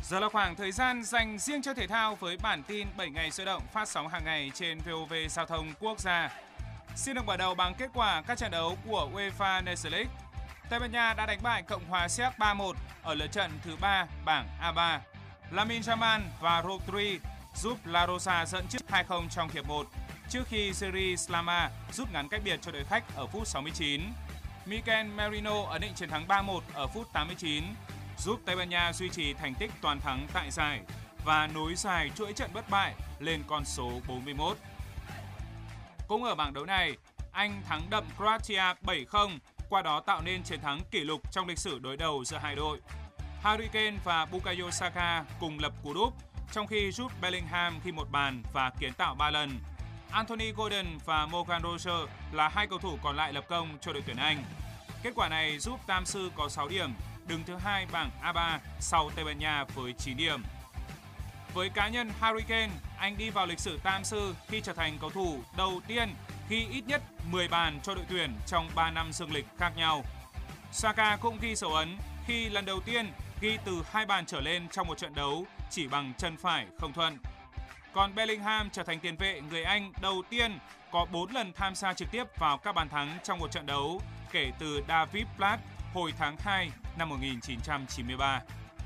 Giờ là khoảng thời gian dành riêng cho thể thao với bản tin 7 ngày sôi động phát sóng hàng ngày trên VOV Giao thông Quốc gia. Xin được mở đầu bằng kết quả các trận đấu của UEFA Nations League. Tây Ban Nha đã đánh bại Cộng hòa Séc 3-1 ở lượt trận thứ 3 bảng A3. Lamine Yamal và Rodri giúp La Rosa dẫn trước 2-0 trong hiệp 1, trước khi Seri Slama rút ngắn cách biệt cho đội khách ở phút 69. Mikel Merino ấn định chiến thắng 3-1 ở phút 89, giúp Tây Ban Nha duy trì thành tích toàn thắng tại giải và nối dài chuỗi trận bất bại lên con số 41. Cũng ở bảng đấu này, Anh thắng đậm Croatia 7-0, qua đó tạo nên chiến thắng kỷ lục trong lịch sử đối đầu giữa hai đội. Harry Kane và Bukayo Saka cùng lập cú đúp, trong khi Jude Bellingham ghi một bàn và kiến tạo 3 lần. Anthony Gordon và Morgan Rogers là hai cầu thủ còn lại lập công cho đội tuyển Anh. Kết quả này giúp Tam Sư có 6 điểm, đứng thứ 2 bảng A3 sau Tây Ban Nha với 9 điểm. Với cá nhân Harry Kane, anh đi vào lịch sử Tam Sư khi trở thành cầu thủ đầu tiên ghi ít nhất 10 bàn cho đội tuyển trong 3 năm dương lịch khác nhau. Saka cũng ghi dấu ấn khi lần đầu tiên ghi từ 2 bàn trở lên trong một trận đấu chỉ bằng chân phải không thuận. Còn Bellingham trở thành tiền vệ người Anh đầu tiên có 4 lần tham gia trực tiếp vào các bàn thắng trong một trận đấu kể từ David Platt hồi tháng 2 năm 1993.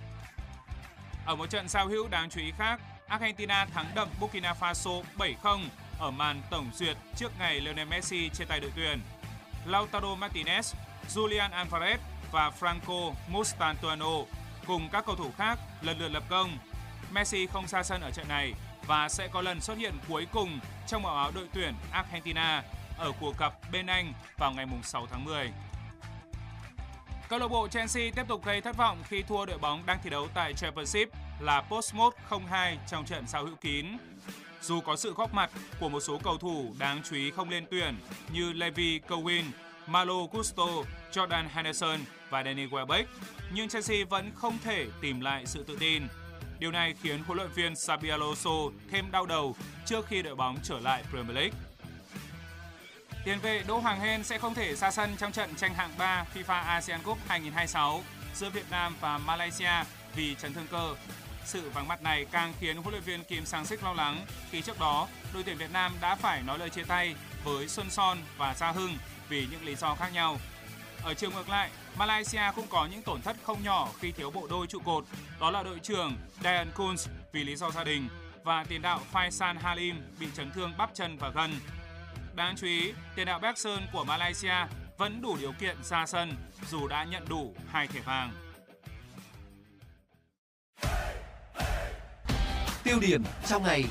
Ở một trận giao hữu đáng chú ý khác, Argentina thắng đậm Burkina Faso 7-0 ở màn tổng duyệt trước ngày Lionel Messi chia tay đội tuyển. Lautaro Martinez, Julian Alvarez và Franco Mostantuono cùng các cầu thủ khác lần lượt lập công. Messi không ra sân ở trận này và sẽ có lần xuất hiện cuối cùng trong màu áo đội tuyển Argentina ở cuộc gặp bên Anh vào ngày 6 tháng 10. Câu lạc bộ Chelsea tiếp tục gây thất vọng khi thua đội bóng đang thi đấu tại Championship là Portsmouth 0-2 trong trận giao hữu kín. Dù có sự góp mặt của một số cầu thủ đáng chú ý không lên tuyển như Levi Colwill, Malo Gusto, Jordan Henderson và Danny Welbeck, nhưng Chelsea vẫn không thể tìm lại sự tự tin. Điều này khiến huấn luyện viên Xabi Alonso thêm đau đầu trước khi đội bóng trở lại Premier League. Tiền vệ Đỗ Hoàng Hên sẽ không thể ra sân trong trận tranh hạng 3 FIFA ASEAN Cup 2026 giữa Việt Nam và Malaysia vì chấn thương cơ. Sự vắng mặt này càng khiến huấn luyện viên Kim Sang-sik lo lắng khi trước đó đội tuyển Việt Nam đã phải nói lời chia tay với Xuân Son và Gia Hưng vì những lý do khác nhau. Ở chiều ngược lại, Malaysia cũng có những tổn thất không nhỏ khi thiếu bộ đôi trụ cột, đó là đội trưởng Dayan Kunz vì lý do gia đình và tiền đạo Faisal Halim bị chấn thương bắp chân và gân. Đáng chú ý, tiền đạo Bergson của Malaysia vẫn đủ điều kiện ra sân dù đã nhận đủ 2 thẻ vàng. Tiêu điểm trong ngày.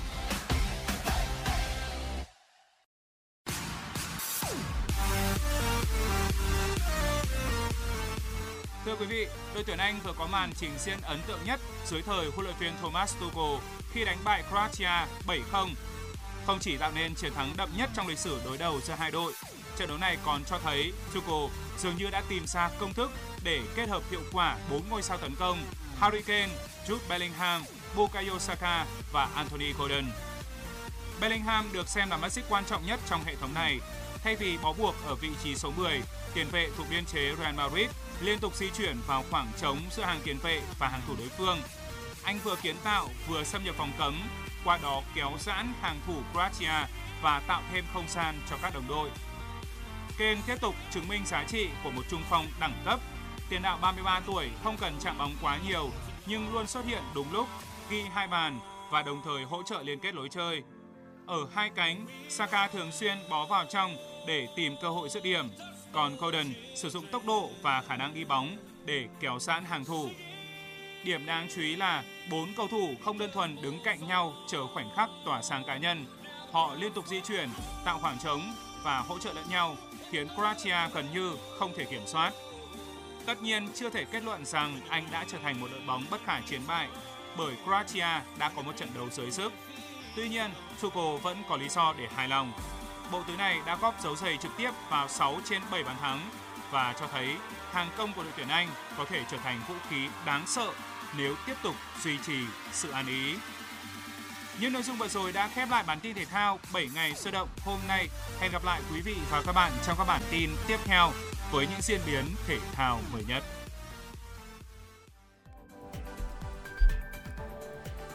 Thưa quý vị, đội tuyển Anh vừa có màn trình diễn ấn tượng nhất dưới thời huấn luyện viên Thomas Tuchel khi đánh bại Croatia 7-0. Không chỉ tạo nên chiến thắng đậm nhất trong lịch sử đối đầu giữa hai đội, trận đấu này còn cho thấy Tuchel dường như đã tìm ra công thức để kết hợp hiệu quả 4 ngôi sao tấn công Harry Kane, Jude Bellingham, Bukayo Saka và Anthony Gordon. Bellingham được xem là mắt xích quan trọng nhất trong hệ thống này. Thay vì bó buộc ở vị trí số 10, tiền vệ thuộc biên chế Real Madrid liên tục di chuyển vào khoảng trống giữa hàng tiền vệ và hàng thủ đối phương. Anh vừa kiến tạo vừa xâm nhập vòng cấm, qua đó kéo giãn hàng thủ Croatia và tạo thêm không gian cho các đồng đội. Kane tiếp tục chứng minh giá trị của một trung phong đẳng cấp. Tiền đạo 33 tuổi không cần chạm bóng quá nhiều nhưng luôn xuất hiện đúng lúc, ghi 2 bàn và đồng thời hỗ trợ liên kết lối chơi. Ở hai cánh, Saka thường xuyên bó vào trong để tìm cơ hội dứt điểm, còn Gordon sử dụng tốc độ và khả năng đi bóng để kéo giãn hàng thủ. Điểm đáng chú ý là 4 cầu thủ không đơn thuần đứng cạnh nhau chờ khoảnh khắc tỏa sáng cá nhân. Họ liên tục di chuyển, tạo khoảng trống và hỗ trợ lẫn nhau, khiến Croatia gần như không thể kiểm soát. Tất nhiên chưa thể kết luận rằng Anh đã trở thành một đội bóng bất khả chiến bại bởi Croatia đã có một trận đấu dưới sức. Tuy nhiên, Tuchel vẫn có lý do để hài lòng. Bộ tứ này đã góp dấu giày trực tiếp vào 6 trên 7 bàn thắng và cho thấy hàng công của đội tuyển Anh có thể trở thành vũ khí đáng sợ nếu tiếp tục duy trì sự an ý. Những nội dung vừa rồi đã khép lại bản tin thể thao 7 ngày sôi động hôm nay. Hẹn gặp lại quý vị và các bạn trong các bản tin tiếp theo với những diễn biến thể thao mới nhất.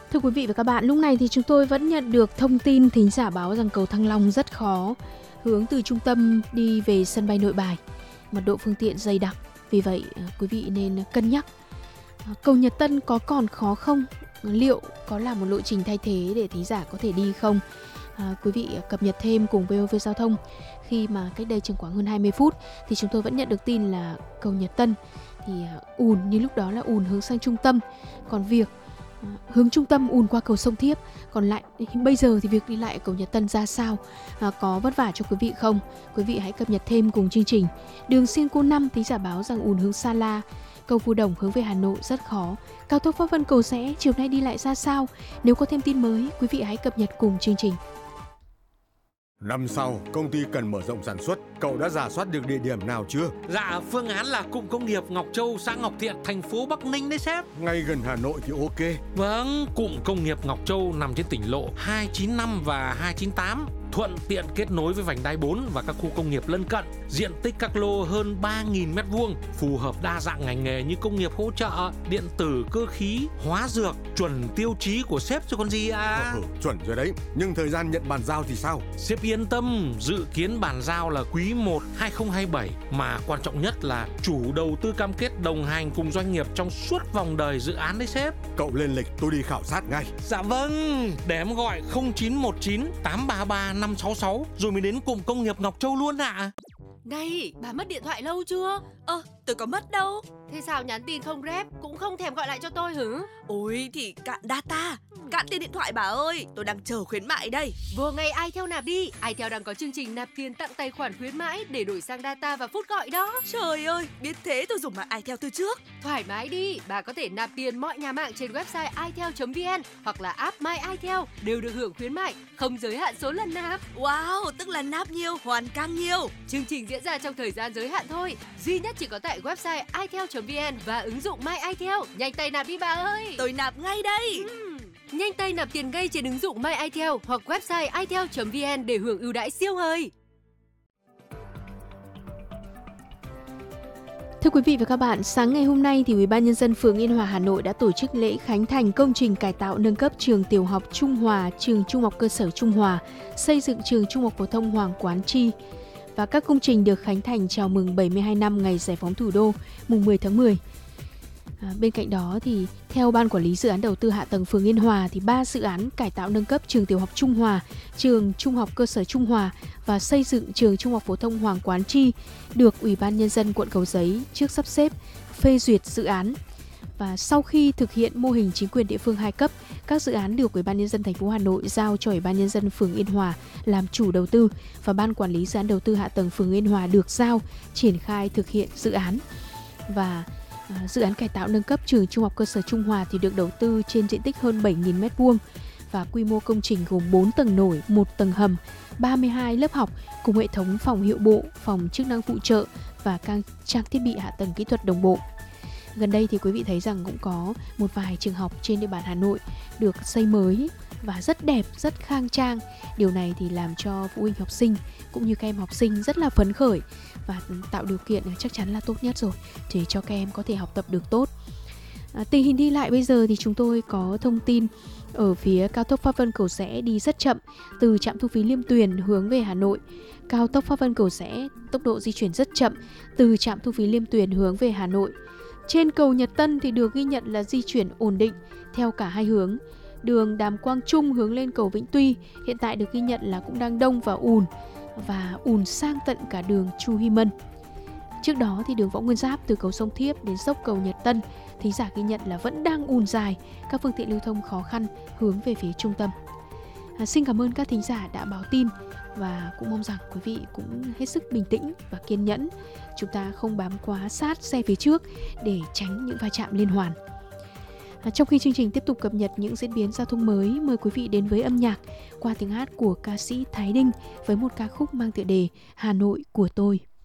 Thưa quý vị và các bạn, lúc này thì chúng tôi vẫn nhận được thông tin thính giả báo rằng cầu Thăng Long rất khó hướng từ trung tâm đi về sân bay Nội Bài. Mật độ phương tiện dày đặc, vì vậy quý vị nên cân nhắc. Cầu Nhật Tân có còn khó không? Liệu có là một lộ trình thay thế để thính giả có thể đi không? Quý vị cập nhật thêm cùng VOV Giao thông. Khi mà cách đây chừng khoảng hơn 20 phút thì chúng tôi vẫn nhận được tin là cầu Nhật Tân thì ùn như lúc đó là ùn hướng sang trung tâm. Còn việc hướng trung tâm ùn qua cầu Sông Thiếp. Còn lại bây giờ thì việc đi lại ở cầu Nhật Tân ra sao? Có vất vả cho quý vị không? Quý vị hãy cập nhật thêm cùng chương trình. Đường Xiên Cô 5 thính giả báo rằng ùn hướng Sa La. Cầu Phù Đồng hướng về Hà Nội rất khó. Cao tốc Pháp Vân Cầu Giẽ chiều nay đi lại ra sao? Nếu có thêm tin mới, quý vị hãy cập nhật cùng chương trình. Năm sau, công ty cần mở rộng sản xuất. Cậu đã rà soát được địa điểm nào chưa? Dạ, phương án là cụm công nghiệp Ngọc Châu, xã Ngọc Thiện, thành phố Bắc Ninh đấy sếp. Ngay gần Hà Nội thì ok. Vâng, cụm công nghiệp Ngọc Châu nằm trên tỉnh lộ 295 và 298, thuận tiện kết nối với vành đai 4 và các khu công nghiệp lân cận. Diện tích các lô hơn 3.000 m2, phù hợp đa dạng ngành nghề như công nghiệp hỗ trợ, điện tử, cơ khí, hóa dược, chuẩn tiêu chí của sếp chứ còn gì à. Chuẩn rồi đấy, nhưng thời gian nhận bàn giao thì sao? Sếp yên tâm, dự kiến bàn giao là quý 1 2027, mà quan trọng nhất là chủ đầu tư cam kết đồng hành cùng doanh nghiệp trong suốt vòng đời dự án đấy sếp. Cậu lên lịch, tôi đi khảo sát ngay. Dạ vâng, để em gọi 0919 833 566 rồi mới đến cụm công nghiệp Ngọc Châu luôn ạ. Này, bà mất điện thoại lâu chưa? Tôi có mất đâu. Thế sao nhắn tin không rep, cũng không thèm gọi lại cho tôi hử? Ôi thì cạn data, cạn tiền điện thoại bà ơi. Tôi đang chờ khuyến mại đây. Vừa ngày iTel nạp đi. iTel đang có chương trình nạp tiền tặng tài khoản khuyến mãi để đổi sang data và phút gọi đó. Trời ơi, biết thế tôi dùng mạng iTel từ trước. Thoải mái đi, bà có thể nạp tiền mọi nhà mạng trên website itel.vn hoặc là app My iTel đều được hưởng khuyến mại, không giới hạn số lần nạp. Wow, tức là nạp nhiều, hoàn càng nhiều. Chương trình diễn ra trong thời gian giới hạn thôi, duy nhất chỉ có tại website itel.vn và ứng dụng My iTel. Nhanh tay nạp đi bà ơi. Tôi nạp ngay đây. Nhanh tay nạp tiền ngay trên ứng dụng My iTel hoặc website itel.vn để hưởng ưu đãi siêu hời. Thưa quý vị và các bạn, sáng ngày hôm nay thì Ủy ban nhân dân phường Yên Hòa Hà Nội đã tổ chức lễ khánh thành công trình cải tạo nâng cấp trường tiểu học Trung Hòa, trường Trung học cơ sở Trung Hòa, xây dựng trường Trung học phổ thông Hoàng Quán Chi. Và các công trình được khánh thành chào mừng 72 năm ngày giải phóng thủ đô, mùng 10 tháng 10. Bên cạnh đó thì theo Ban Quản lý Dự án Đầu tư Hạ tầng phường Yên Hòa thì 3 dự án cải tạo nâng cấp trường tiểu học Trung Hòa, trường Trung học cơ sở Trung Hòa và xây dựng trường Trung học phổ thông Hoàng Quán Chi được Ủy ban nhân dân quận Cầu Giấy trước sắp xếp phê duyệt dự án. Và sau khi thực hiện mô hình chính quyền địa phương 2 cấp, các dự án được Ủy ban nhân dân thành phố Hà Nội giao cho Ủy ban nhân dân phường Yên Hòa làm chủ đầu tư và Ban Quản lý Dự án Đầu tư Hạ tầng phường Yên Hòa được giao triển khai thực hiện dự án. Và dự án cải tạo nâng cấp trường Trung học cơ sở Trung Hòa thì được đầu tư trên diện tích hơn 7.000 m2 và quy mô công trình gồm 4 tầng nổi, 1 tầng hầm, 32 lớp học cùng hệ thống phòng hiệu bộ, phòng chức năng phụ trợ và các trang thiết bị hạ tầng kỹ thuật đồng bộ. Gần đây thì quý vị thấy rằng cũng có một vài trường học trên địa bàn Hà Nội được xây mới và rất đẹp, rất khang trang. Điều này thì làm cho phụ huynh học sinh cũng như các em học sinh rất là phấn khởi và tạo điều kiện chắc chắn là tốt nhất rồi để cho các em có thể học tập được tốt. Tình hình đi lại bây giờ thì chúng tôi có thông tin ở phía cao tốc Pháp Vân Cầu Giẽ đi rất chậm từ trạm thu phí Liêm Tuyền hướng về Hà Nội. Cao tốc Pháp Vân Cầu Giẽ tốc độ di chuyển rất chậm từ trạm thu phí Liêm Tuyền hướng về Hà Nội. Trên cầu Nhật Tân thì được ghi nhận là di chuyển ổn định theo cả hai hướng. Đường Đàm Quang Trung hướng lên cầu Vĩnh Tuy hiện tại được ghi nhận là cũng đang đông và ùn sang tận cả đường Chu Hy Mân. Trước đó thì đường Võ Nguyên Giáp từ cầu Sông Thiếp đến dốc cầu Nhật Tân, thính giả ghi nhận là vẫn đang ùn dài, các phương tiện lưu thông khó khăn hướng về phía trung tâm. Xin cảm ơn các thính giả đã báo tin và cũng mong rằng quý vị cũng hết sức bình tĩnh và kiên nhẫn. Chúng ta không bám quá sát xe phía trước để tránh những va chạm liên hoàn. Trong khi chương trình tiếp tục cập nhật những diễn biến giao thông mới, mời quý vị đến với âm nhạc qua tiếng hát của ca sĩ Thái Đinh với một ca khúc mang tựa đề Hà Nội của tôi.